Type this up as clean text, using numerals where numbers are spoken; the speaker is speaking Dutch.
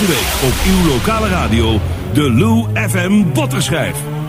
Deze week op uw lokale radio, de Lou FM Botterschijf.